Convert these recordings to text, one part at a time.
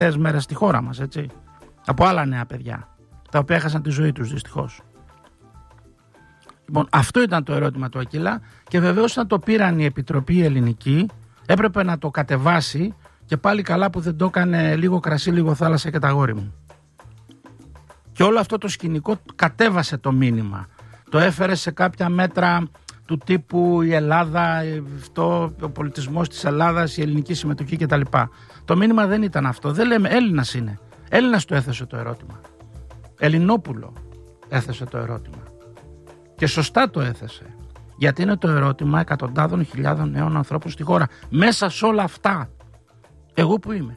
μέρες στη χώρα μας, έτσι. Από άλλα νέα παιδιά, τα οποία έχασαν τη ζωή τους δυστυχώς. Λοιπόν, αυτό ήταν το ερώτημα του Ακύλα και βεβαίως όταν το πήραν η Επιτροπή Ελληνική έπρεπε να το κατεβάσει και πάλι καλά που δεν το έκανε λίγο κρασί, λίγο θάλασσα και τα αγόρι μου. Και όλο αυτό το σκηνικό κατέβασε το μήνυμα. Το έφερε σε κάποια μέτρα του τύπου η Ελλάδα, ο πολιτισμός της Ελλάδας, η ελληνική συμμετοχή κτλ. Το μήνυμα δεν ήταν αυτό. Δεν λέμε, Έλληνας είναι. Έλληνας το έθεσε το ερώτημα. Ελληνόπουλο έθεσε το ερώτημα. Και σωστά το έθεσε. Γιατί είναι το ερώτημα εκατοντάδων χιλιάδων νέων ανθρώπων στη χώρα. Μέσα σε όλα αυτά, εγώ που είμαι.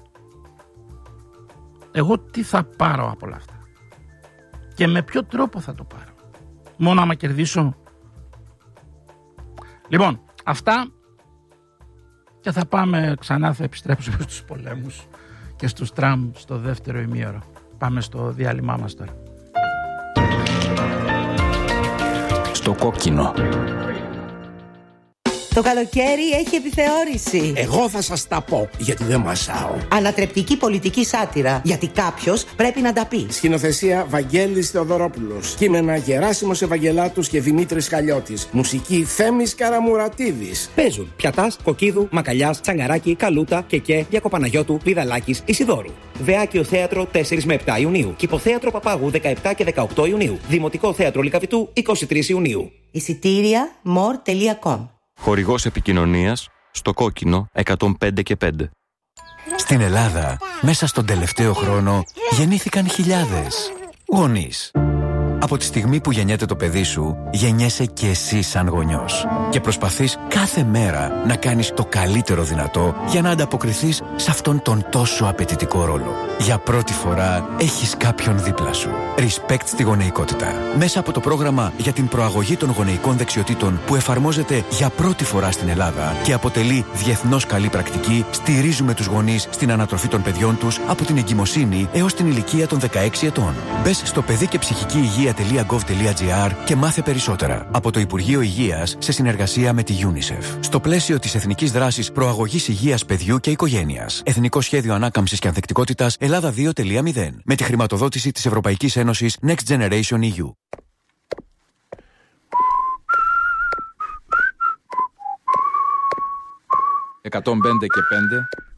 Εγώ τι θα πάρω από όλα αυτά. Και με ποιο τρόπο θα το πάρω. Μόνο άμα κερδίσω. Λοιπόν, αυτά και θα πάμε ξανά, θα επιστρέψουμε στους πολέμους και στους τραμ στο δεύτερο ημίωρο. Πάμε στο διάλειμμά μας τώρα. Στο κόκκινο. Το καλοκαίρι έχει επιθεώρηση. Εγώ θα σας τα πω, γιατί δεν μασάω. Ανατρεπτική πολιτική σάτυρα, γιατί κάποιος πρέπει να τα πει. Σκηνοθεσία Βαγγέλης Θεοδωρόπουλος. Κείμενα Γεράσιμος Ευαγγελάτους και Δημήτρης Χαλιώτης. Μουσική Θέμης Καραμουρατίδης. Παίζουν Πιατάς, Κοκκίδου, Μακαλιάς, Τσαγκαράκη, Καλούτα, Κεκέ, Διακοπαναγιώτου, Πηδαλάκης, Ισιδώρου. Βεάκιο Θέατρο 4 με 7 Ιουνίου. Κηποθέατρο Παπάγου 17 και 18 Ιουνίου. Δημοτικό Θέατρο Λυκαβητού 23 Ιουνίου. Εισιτήρια more.com. Χορηγός επικοινωνίας στο κόκκινο 105 και 5. Στην Ελλάδα, μέσα στον τελευταίο χρόνο, γεννήθηκαν χιλιάδες γονείς. Από τη στιγμή που γεννιέται το παιδί σου, γεννιέσαι και εσύ σαν γονιός. Και προσπαθείς κάθε μέρα να κάνεις το καλύτερο δυνατό για να ανταποκριθείς σε αυτόν τον τόσο απαιτητικό ρόλο. Για πρώτη φορά έχεις κάποιον δίπλα σου. Respect στη γονεϊκότητα. Μέσα από το πρόγραμμα για την προαγωγή των γονεϊκών δεξιοτήτων που εφαρμόζεται για πρώτη φορά στην Ελλάδα και αποτελεί διεθνώς καλή πρακτική, στηρίζουμε τους γονείς στην ανατροφή των παιδιών τους από την εγκυμοσύνη έως την ηλικία των 16 ετών. Μπες στο παιδί και ψυχική υγεία.gov.gr και μάθε περισσότερα από το Υπουργείο Υγείας σε συνεργασία με τη UNICEF. Στο πλαίσιο της Εθνικής Δράσης Προαγωγής Υγείας Παιδιού και Οικογένειας. Εθνικό Σχέδιο Ανάκαμψης και Ανθεκτικότητας Ελλάδα 2.0. Με τη χρηματοδότηση της Ευρωπαϊκής Ένωσης Next Generation EU. «105 και 5